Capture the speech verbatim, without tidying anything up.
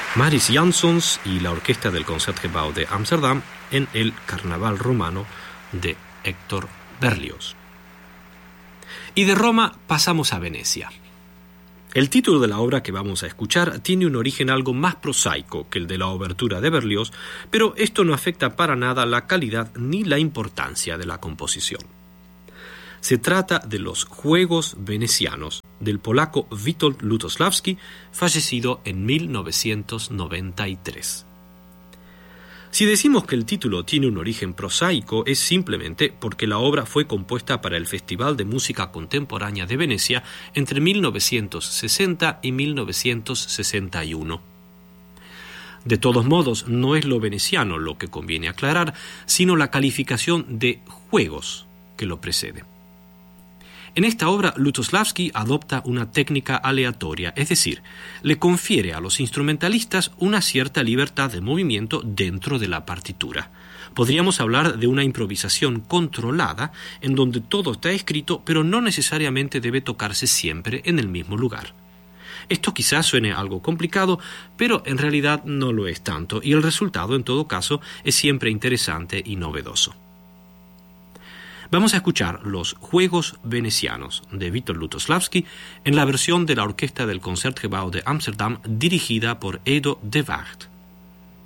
Maris Jansons y la orquesta del Concertgebouw de Ámsterdam en el Carnaval romano de Héctor Berlioz. Y de Roma pasamos a Venecia. El título de la obra que vamos a escuchar tiene un origen algo más prosaico que el de la obertura de Berlioz, pero esto no afecta para nada la calidad ni la importancia de la composición. Se trata de los Juegos Venecianos, del polaco Witold Lutosławski, fallecido en mil novecientos noventa y tres. Si decimos que el título tiene un origen prosaico, es simplemente porque la obra fue compuesta para el Festival de Música Contemporánea de Venecia entre mil novecientos sesenta y mil novecientos sesenta y uno. De todos modos, no es lo veneciano lo que conviene aclarar, sino la calificación de juegos que lo precede. En esta obra, Lutosławski adopta una técnica aleatoria, es decir, le confiere a los instrumentalistas una cierta libertad de movimiento dentro de la partitura. Podríamos hablar de una improvisación controlada, en donde todo está escrito, pero no necesariamente debe tocarse siempre en el mismo lugar. Esto quizás suene algo complicado, pero en realidad no lo es tanto, y el resultado, en todo caso, es siempre interesante y novedoso. Vamos a escuchar los Juegos Venecianos de Witold Lutosławski en la versión de la orquesta del Concertgebouw de Ámsterdam dirigida por Edo de Waard.